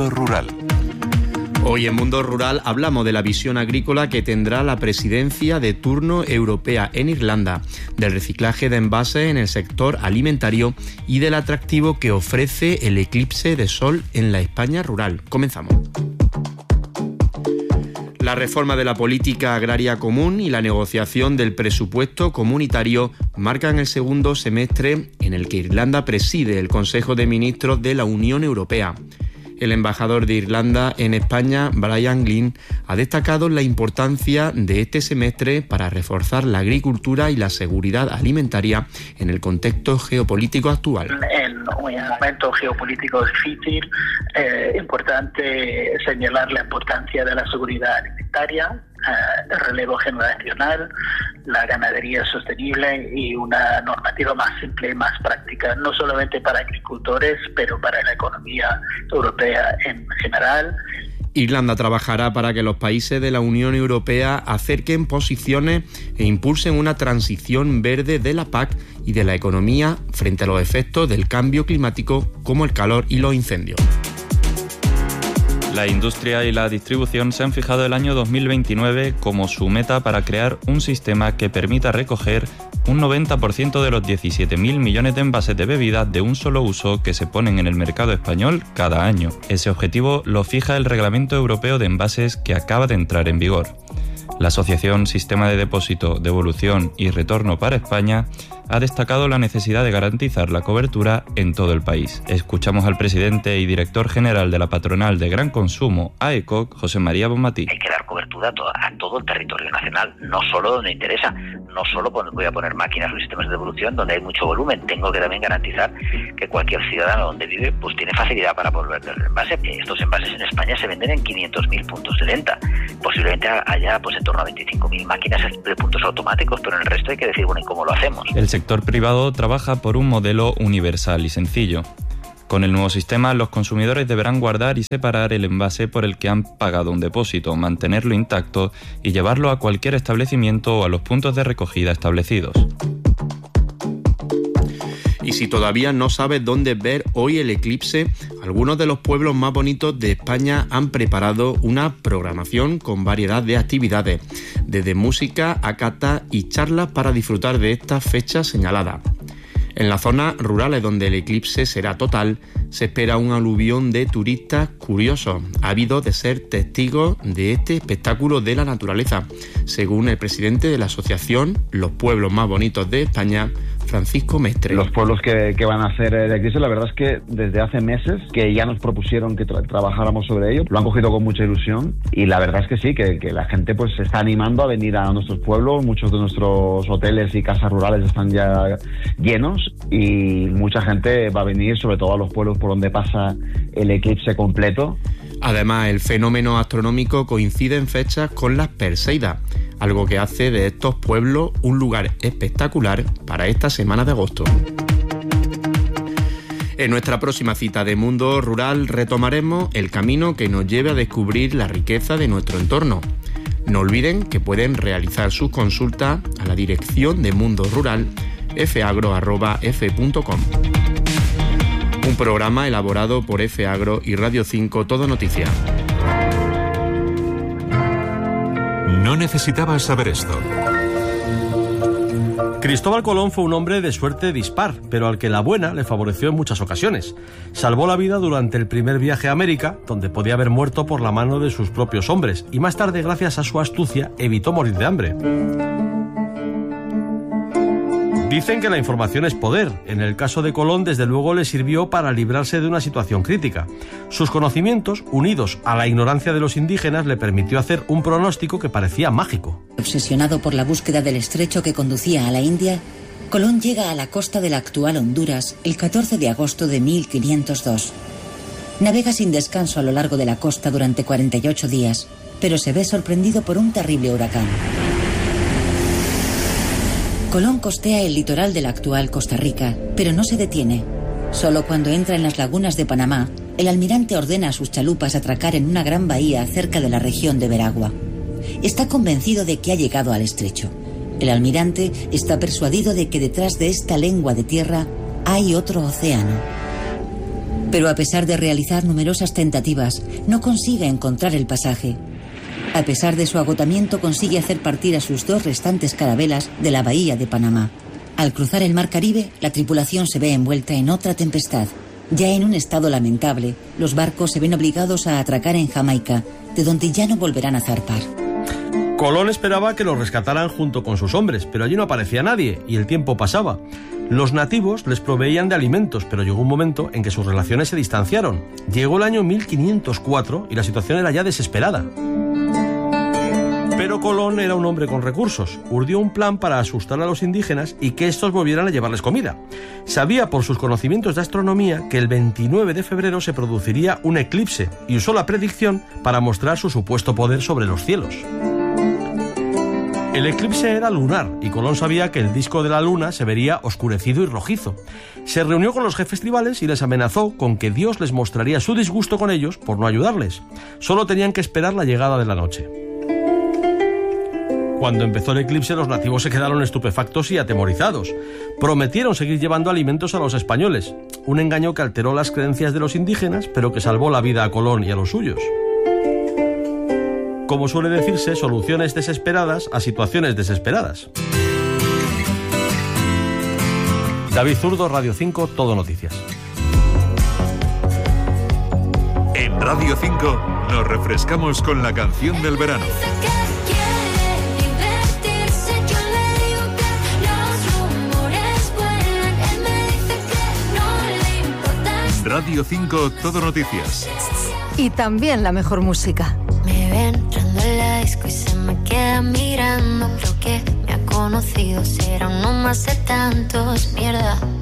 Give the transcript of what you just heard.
Mundo Rural. Hoy en Mundo Rural hablamos de la visión agrícola que tendrá la presidencia de turno europea en Irlanda, del reciclaje de envases en el sector alimentario y del atractivo que ofrece el eclipse de sol en la España rural. Comenzamos. La reforma de la política agraria común y la negociación del presupuesto comunitario marcan el segundo semestre en el que Irlanda preside el Consejo de Ministros de la Unión Europea. El embajador de Irlanda en España, Brian Glynn, ha destacado la importancia de este semestre para reforzar la agricultura y la seguridad alimentaria en el contexto geopolítico actual. En un momento geopolítico difícil, es importante señalar la importancia de la seguridad alimentaria, el relevo generacional, la ganadería sostenible y una normativa más simple y más práctica, no solamente para agricultores, pero para la economía europea en general. Irlanda trabajará para que los países de la Unión Europea acerquen posiciones e impulsen una transición verde de la PAC y de la economía frente a los efectos del cambio climático como el calor y los incendios. La industria y la distribución se han fijado el año 2029 como su meta para crear un sistema que permita recoger un 90% de los 17.000 millones de envases de bebidas de un solo uso que se ponen en el mercado español cada año. Ese objetivo lo fija el Reglamento Europeo de Envases que acaba de entrar en vigor. La Asociación Sistema de Depósito, Devolución y Retorno para España ha destacado la necesidad de garantizar la cobertura en todo el país. Escuchamos al presidente y director general de la patronal de gran consumo, AECOC, José María Bonmatí. Hay que dar cobertura a todo el territorio nacional, no solo donde interesa, no solo cuando voy a poner máquinas o sistemas de devolución donde hay mucho volumen. Tengo que también garantizar que cualquier ciudadano donde vive pues tiene facilidad para volver del envase. Estos envases en España se venden en 500.000 puntos de venta. Posiblemente haya pues en torno a 25.000 máquinas de puntos automáticos, pero en el resto hay que decir, bueno, ¿y cómo lo hacemos? El sector privado trabaja por un modelo universal y sencillo. Con el nuevo sistema, los consumidores deberán guardar y separar el envase por el que han pagado un depósito, mantenerlo intacto y llevarlo a cualquier establecimiento o a los puntos de recogida establecidos. Y si todavía no sabes dónde ver hoy el eclipse, algunos de los pueblos más bonitos de España han preparado una programación con variedad de actividades, desde música a cata y charlas para disfrutar de esta fecha señalada. En las zonas rurales donde el eclipse será total, se espera un aluvión de turistas curiosos, ávidos de ser testigos de este espectáculo de la naturaleza, según el presidente de la asociación Los Pueblos Más Bonitos de España, Francisco Mestre. Los pueblos que van a hacer el eclipse, la verdad es que desde hace meses que ya nos propusieron que trabajáramos sobre ello, lo han cogido con mucha ilusión y la verdad es que sí, que la gente pues se está animando a venir a nuestros pueblos, muchos de nuestros hoteles y casas rurales están ya llenos y mucha gente va a venir, sobre todo a los pueblos por donde pasa el eclipse completo. Además, el fenómeno astronómico coincide en fechas con las Perseidas, algo que hace de estos pueblos un lugar espectacular para esta semana de agosto. En nuestra próxima cita de Mundo Rural retomaremos el camino que nos lleve a descubrir la riqueza de nuestro entorno. No olviden que pueden realizar sus consultas a la dirección de Mundo Rural fagro@f.com. Un programa elaborado por F-Agro y Radio 5 Todo Noticias. No necesitabas saber esto. Cristóbal Colón fue un hombre de suerte dispar, pero al que la buena le favoreció en muchas ocasiones. Salvó la vida durante el primer viaje a América, donde podía haber muerto por la mano de sus propios hombres, y más tarde, gracias a su astucia, evitó morir de hambre. Dicen que la información es poder. En el caso de Colón, desde luego, le sirvió para librarse de una situación crítica. Sus conocimientos, unidos a la ignorancia de los indígenas, le permitió hacer un pronóstico que parecía mágico. Obsesionado por la búsqueda del estrecho que conducía a la India, Colón llega a la costa de la actual Honduras el 14 de agosto de 1502. Navega sin descanso a lo largo de la costa durante 48 días, pero se ve sorprendido por un terrible huracán. Colón costea el litoral de la actual Costa Rica, pero no se detiene. Solo cuando entra en las lagunas de Panamá, el almirante ordena a sus chalupas atracar en una gran bahía cerca de la región de Veragua. Está convencido de que ha llegado al estrecho. El almirante está persuadido de que detrás de esta lengua de tierra hay otro océano. Pero a pesar de realizar numerosas tentativas, no consigue encontrar el pasaje. A pesar de su agotamiento, consigue hacer partir a sus 2 restantes carabelas de la bahía de Panamá. Al cruzar el mar Caribe, la tripulación se ve envuelta en otra tempestad. Ya en un estado lamentable, los barcos se ven obligados a atracar en Jamaica, de donde ya no volverán a zarpar. Colón esperaba que los rescataran junto con sus hombres, pero allí no aparecía nadie y el tiempo pasaba. Los nativos les proveían de alimentos, pero llegó un momento en que sus relaciones se distanciaron. Llegó el año 1504 y la situación era ya desesperada. Pero Colón era un hombre con recursos. Urdió un plan para asustar a los indígenas y que estos volvieran a llevarles comida. Sabía por sus conocimientos de astronomía que el 29 de febrero se produciría un eclipse y usó la predicción para mostrar su supuesto poder sobre los cielos. El eclipse era lunar y Colón sabía que el disco de la luna se vería oscurecido y rojizo. Se reunió con los jefes tribales y les amenazó con que Dios les mostraría su disgusto con ellos por no ayudarles. Solo tenían que esperar la llegada de la noche. Cuando empezó el eclipse, los nativos se quedaron estupefactos y atemorizados. Prometieron seguir llevando alimentos a los españoles, un engaño que alteró las creencias de los indígenas, pero que salvó la vida a Colón y a los suyos. Como suele decirse, soluciones desesperadas a situaciones desesperadas. David Zurdo, Radio 5, Todo Noticias. En Radio 5 nos refrescamos con la canción del verano. Radio 5, Todo Noticias. Y también la mejor música. Me ven entrando en la disco y se me queda mirando. Creo que me ha conocido, será uno más de tantos. Mierda.